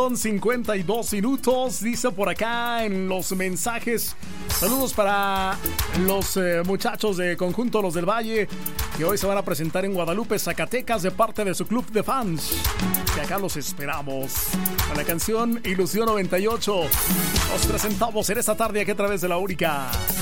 Son 52 minutos, dice por acá en los mensajes. Saludos para los muchachos de Conjunto Los del Valle, que hoy se van a presentar en Guadalupe, Zacatecas, de parte de su club de fans. Que acá los esperamos. Con la canción Ilusión 98. Los presentamos en esta tarde aquí a través de La Única.